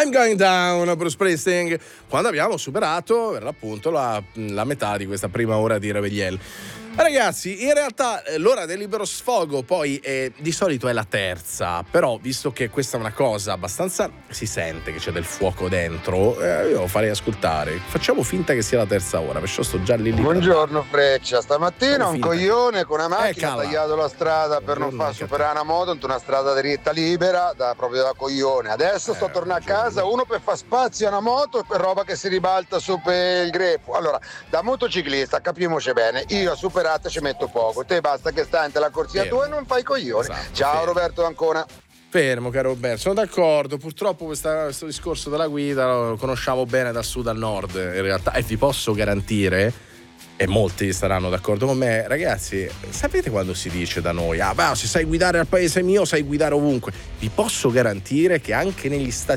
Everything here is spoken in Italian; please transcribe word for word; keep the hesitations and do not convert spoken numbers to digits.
I'm Going Down, Bruce Springsteen, quando abbiamo superato per l'appunto la, la metà di questa prima ora di Revegliel. Ragazzi, in realtà l'ora del libero sfogo poi eh, di solito è la terza, però visto che questa è una cosa abbastanza, si sente che c'è del fuoco dentro, eh, io farei ascoltare, facciamo finta che sia la terza ora, perciò sto già lì lì. Buongiorno Freccia, stamattina un finta. coglione con una macchina Eh, ha cala. tagliato la strada per non far superare una moto, una strada dritta libera, da, proprio da coglione. Adesso sto Eh, tornando a casa, uno per far spazio a una moto e per roba che si ribalta su per il greppo. Allora, da motociclista capiamoci bene, io a superare ci metto poco, te basta che stai nella corsia Vero. tua e non fai coglioni. Esatto, Ciao vero. Roberto Ancona. Fermo, caro Roberto, sono d'accordo. Purtroppo questa, questo discorso della guida lo conosciamo bene dal sud al nord, in realtà, e vi posso garantire, e molti saranno d'accordo con me, ragazzi, sapete quando si dice da noi, ah, beh, se sai guidare al paese mio, sai guidare ovunque. Vi posso garantire che anche negli Stati